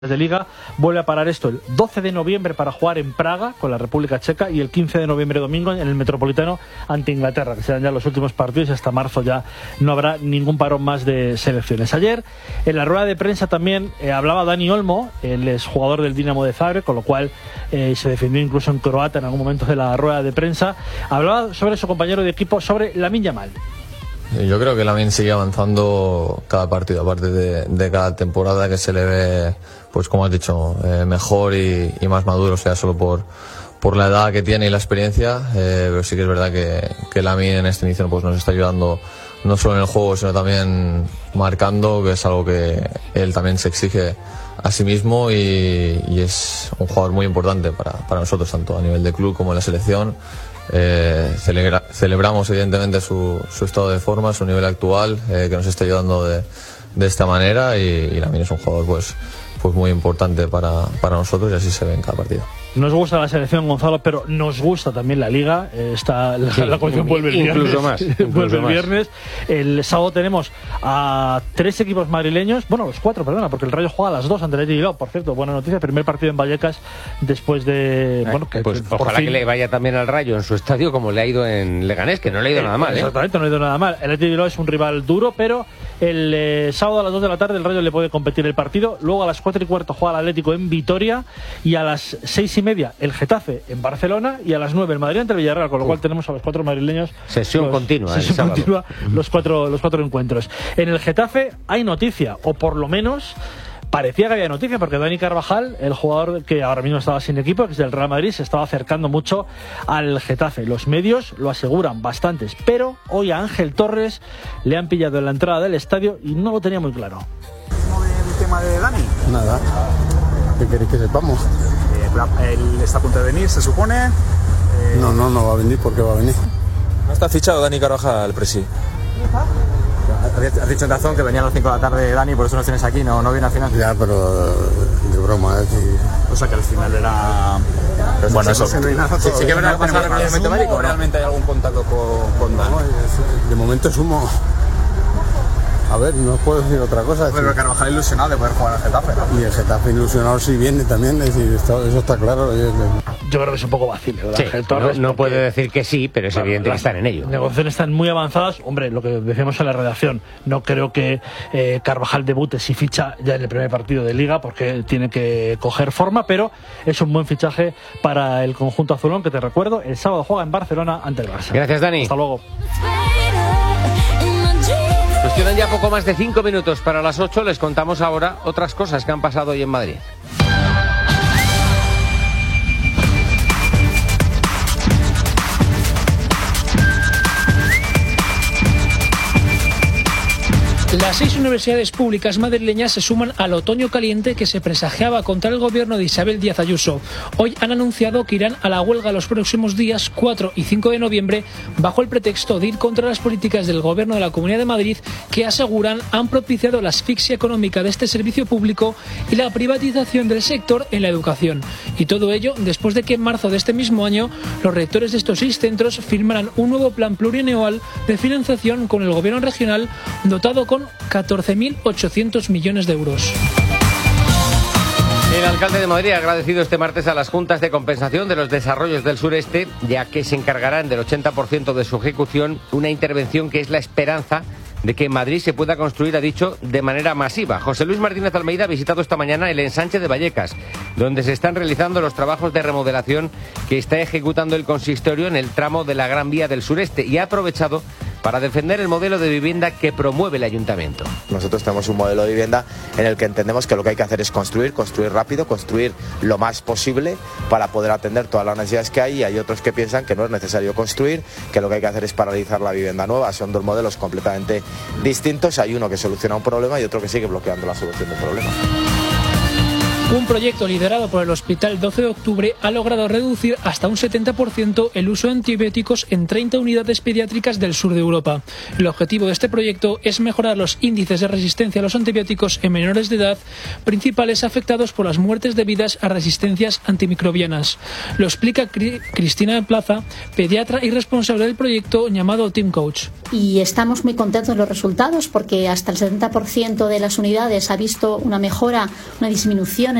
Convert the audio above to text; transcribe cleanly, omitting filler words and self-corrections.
de Liga. Vuelve a parar esto el 12 de noviembre para jugar en Praga con la República Checa y el 15 de noviembre domingo en el Metropolitano ante Inglaterra, que serán ya los últimos partidos y hasta marzo ya no habrá ningún parón más de selecciones. Ayer en la rueda de prensa también hablaba Dani Olmo, el exjugador del Dinamo de Zagreb, con lo cual se defendió incluso en croata en algún momento de la rueda de prensa. Hablaba sobre su compañero de equipo, sobre Lamine Yamal. Yo creo que Lamine sigue avanzando cada partido, aparte de cada temporada, que se le ve, pues como has dicho, mejor y más maduro, o sea, solo por la edad que tiene y la experiencia, pero sí que es verdad que Lamine en este inicio pues nos está ayudando no solo en el juego, sino también marcando, que es algo que él también se exige a sí mismo y es un jugador muy importante para nosotros, tanto a nivel de club como en la selección. Celebramos evidentemente su estado de forma, su nivel actual, que nos está ayudando de esta manera y Lamine es un jugador pues muy importante para nosotros y así se ve en cada partido. Nos gusta la selección, Gonzalo, pero nos gusta también la Liga. La colección vuelve el viernes. Incluso más. Vuelve el viernes. El sábado tenemos a 3 equipos madrileños. Bueno, los 4, perdona, porque el Rayo juega a las 2 ante el Athletic Bilbao. Por cierto, buena noticia. Primer partido en Vallecas después de... pues ojalá que le vaya también al Rayo en su estadio como le ha ido en Leganés, que no le ha ido nada mal. Exactamente, no le ha ido nada mal. El Athletic Bilbao es un rival duro, pero el sábado a las 2 de la tarde el Rayo le puede competir el partido. Luego a las 4:15 juega el Atlético en Vitoria y a las 6:30 el Getafe en Barcelona y a las 9 el Madrid ante el Villarreal, con lo cual tenemos a los 4 madrileños. Sesión continua los cuatro encuentros. En el Getafe hay noticia, o por lo menos parecía que había noticia, porque Dani Carvajal, el jugador que ahora mismo estaba sin equipo, que es del Real Madrid, se estaba acercando mucho al Getafe. Los medios lo aseguran bastantes, pero hoy a Ángel Torres le han pillado en la entrada del estadio y no lo tenía muy claro. ¿Cómo ve el tema de Dani? Nada. ¿Qué queréis que sepamos? Él está a punto de venir, se supone. No va a venir. ¿Por qué va a venir? No está fichado Dani Carvajal, presi. Has dicho en razón que venía a las 5 de la tarde Dani, por eso nos tienes aquí, no viene al final. Ya, pero de broma, O sea que al final era... Bueno, eso. Sí que es verdad que tenemos ¿Realmente hay algún contacto con Dani? De momento es humo. A ver, no puedo decir otra cosa. Pero Carvajal ilusionado de poder jugar al Getafe, ¿no? Y el Getafe ilusionado si viene también, es decir, eso está claro. Yo creo que es un poco vacío, ¿verdad? Sí, Ángel Torres, no puede decir que sí, pero es evidente que están en ello. Las negociaciones están muy avanzadas. Hombre, lo que decíamos en la redacción, no creo que Carvajal debute si ficha ya en el primer partido de Liga, porque tiene que coger forma, pero es un buen fichaje para el conjunto azulón, que te recuerdo, el sábado juega en Barcelona ante el Barça. Gracias, Dani. Hasta luego. Nos quedan ya poco más de 5 minutos para las 8. Les contamos ahora otras cosas que han pasado hoy en Madrid. Las 6 universidades públicas madrileñas se suman al otoño caliente que se presagiaba contra el gobierno de Isabel Díaz Ayuso. Hoy han anunciado que irán a la huelga los próximos días 4 y 5 de noviembre bajo el pretexto de ir contra las políticas del gobierno de la Comunidad de Madrid, que aseguran han propiciado la asfixia económica de este servicio público y la privatización del sector en la educación. Y todo ello después de que en marzo de este mismo año los rectores de estos 6 centros firmaran un nuevo plan plurianual de financiación con el gobierno regional, dotado con 14.800 millones de euros. El alcalde de Madrid ha agradecido este martes a las juntas de compensación de los desarrollos del sureste, ya que se encargarán del 80% de su ejecución, una intervención que es la esperanza de que en Madrid se pueda construir, ha dicho, de manera masiva. José Luis Martínez Almeida ha visitado esta mañana el ensanche de Vallecas, donde se están realizando los trabajos de remodelación que está ejecutando el consistorio en el tramo de la Gran Vía del Sureste, y ha aprovechado para defender el modelo de vivienda que promueve el ayuntamiento. Nosotros tenemos un modelo de vivienda en el que entendemos que lo que hay que hacer es construir rápido, construir lo más posible para poder atender todas las necesidades que hay, y hay otros que piensan que no es necesario construir, que lo que hay que hacer es paralizar la vivienda nueva. Son dos modelos completamente distintos, hay uno que soluciona un problema y otro que sigue bloqueando la solución del problema. Un proyecto liderado por el Hospital 12 de Octubre ha logrado reducir hasta un 70% el uso de antibióticos en 30 unidades pediátricas del sur de Europa. El objetivo de este proyecto es mejorar los índices de resistencia a los antibióticos en menores de edad, principales afectados por las muertes debidas a resistencias antimicrobianas. Lo explica Cristina Plaza, pediatra y responsable del proyecto llamado Team Coach. Y estamos muy contentos de los resultados porque hasta el 70% de las unidades ha visto una mejora, una disminución